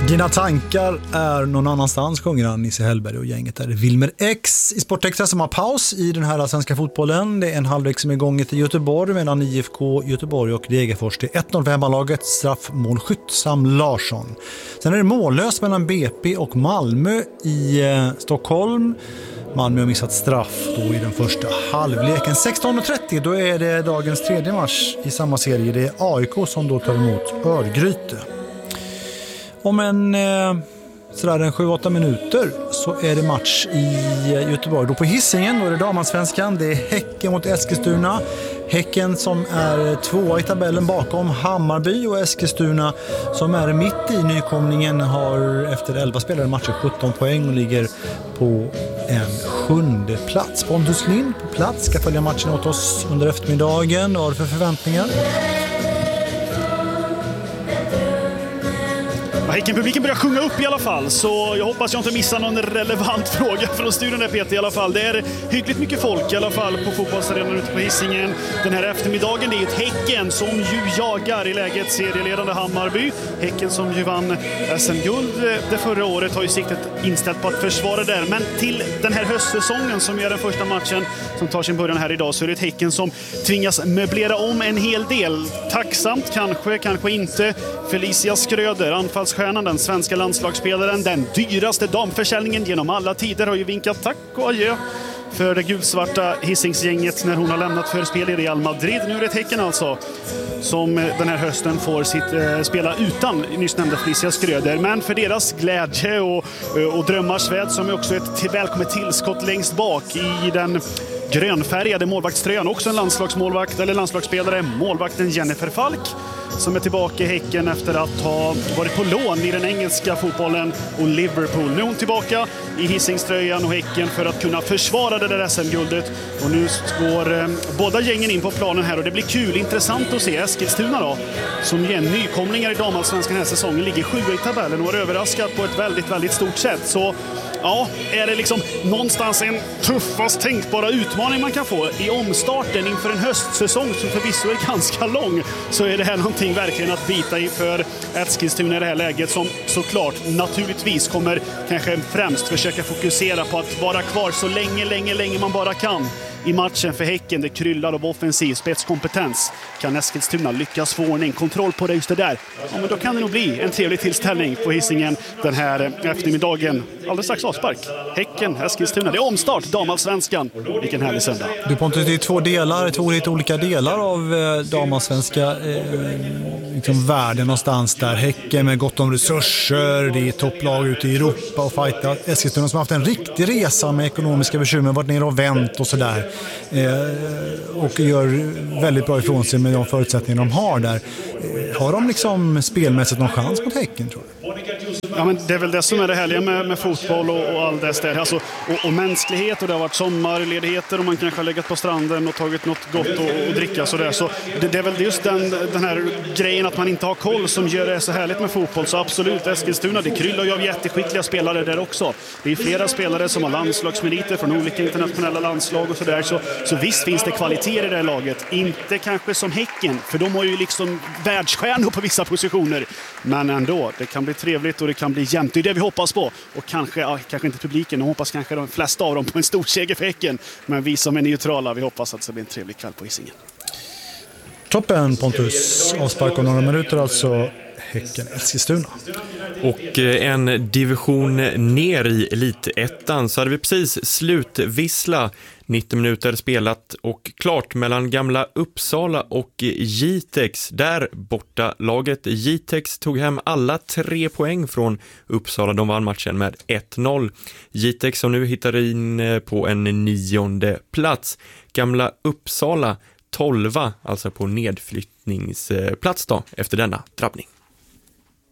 Dina tankar är någon annanstans, sjunger han, Nisse Hellberg och gänget där. Wilmer X i Sportextra som har paus i den här svenska fotbollen. Det är en halvlek som är igång i Göteborg mellan IFK Göteborg och Degerfors. Det är 1-0 för hemmalaget, straffmålskytt Sam Larsson. Sen är det mållöst mellan BP och Malmö i Stockholm. Malmö har missat straff då i den första halvleken. 16:30, då är det dagens tredje match i samma serie. Det är AIK som då tar emot Örgryte. Om en 7-8 minuter så är det match i Göteborg. Då på Hisingen, då är det damallsvenskan. Det är Häcken mot Eskilstuna. Häcken som är tvåa i tabellen bakom Hammarby, och Eskilstuna som är mitt i nykomlingen har efter 11 spelade matcher 17 poäng och ligger på en 7:e plats. Pontus Lind på plats ska följa matchen åt oss under eftermiddagen. Vad har du för förväntningar? Häckenpubliken börjar sjunga upp i alla fall, så jag hoppas jag inte missar någon relevant fråga från studion där, Peter, i alla fall. Det är hyggligt mycket folk i alla fall på fotbollsarenan ute på Hisingen den här eftermiddagen. Det är ju ett Häcken som ju jagar i läget serieledande Hammarby. Häcken som ju vann SM-guld det förra året har ju siktet inställt på att försvara där. Men till den här höstsäsongen som är den första matchen som tar sin början här idag, så är det ett Häcken som tvingas möblera om en hel del. Tacksamt kanske inte. Felicia Skröder, anfallsstjärnan, den svenska landslagsspelaren, den dyraste damförsäljningen genom alla tider, har ju vinkat tack och adjö för det gulsvarta Hisingsgänget när hon har lämnat för spel i Real Madrid. Nu är det ett Häcken alltså som den här hösten får spela utan nyss nämnda Felicia Skröder. Men för deras glädje och drömmars väd, som är också ett välkommet tillskott längst bak i den grönfärgade målvaktströjan, också en landslagsmålvakt eller landslagsspelare, målvakten Jennifer Falk, som är tillbaka i Häcken efter att ha varit på lån i den engelska fotbollen och Liverpool. Nu är hon tillbaka i Hisingströjan och Häcken för att kunna försvara det där SM-guldet. Och nu går båda gängen in på planen här, och det blir kul, intressant att se Eskilstuna då, som igen nykomlingar i damallsvenskan den här säsongen, ligger 7 i tabellen och har överraskat på ett väldigt, väldigt stort sätt. Så ja, är det liksom någonstans en tuffast tänkbara utmaning man kan få i omstarten inför en höstsäsong som förvisso är ganska lång, så är det här någonting verkligen att bita i för Eskilstuna i det här läget, som såklart naturligtvis kommer kanske främst försöka fokusera på att vara kvar så länge man bara kan i matchen. För Häcken, det kryllar av offensiv spetskompetens. Kan Eskilstuna lyckas få ordning, kontroll på det just det där, ja, men då kan det nog bli en trevlig tillställning på Hisingen den här eftermiddagen. Alldeles strax avspark. Häcken, Eskilstuna. Det är omstart, damallsvenskan. Vilken härlig söndag. Du Pontus, det är två lite olika delar av damallsvenska liksom världen någonstans där. Häcken med gott om resurser, det är topplag ute i Europa och fighta. Eskilstuna som har haft en riktig resa med ekonomiska bekymmer, varit ner och vänt och sådär. Och gör väldigt bra ifrån sig med de förutsättningar de har där. Har de liksom spelmässigt någon chans mot Häcken, tror du? Ja, men det är väl det som är det härliga med fotboll och all det där. Alltså, och mänsklighet, och det har varit sommarledigheter och man kanske har legat på stranden och tagit något gott och dricka så där. Så det är väl just den här grejen att man inte har koll som gör det så härligt med fotboll. Så absolut, Eskilstuna, det kryllar ju av jätteskickliga spelare där också. Det är flera spelare som har landslagsmeriter från olika internationella landslag och sådär. Så visst finns det kvaliteter i det här laget. Inte kanske som Häcken, för de har ju liksom världsstjärnor på vissa positioner. Men ändå, det kan bli trevligt och det kan bli jämnt. Det är det vi hoppas på. Och kanske inte publiken, de hoppas kanske de flesta av dem på en stor seger för Häcken. Men vi som är neutrala, vi hoppas att det ska bli en trevlig kväll på Hisingen. Toppen, Pontus. Avspark om några minuter alltså. Häcken, Eskilstuna. Och en division ner i elitettan så hade vi precis slutvissla. 90 minuter spelat och klart mellan gamla Uppsala och Jitex. Där borta laget Jitex tog hem alla 3 poäng från Uppsala. De vann matchen med 1-0. Jitex som nu hittar in på en 9:e plats. Gamla Uppsala 12, alltså på nedflyttningsplats då efter denna drabbning.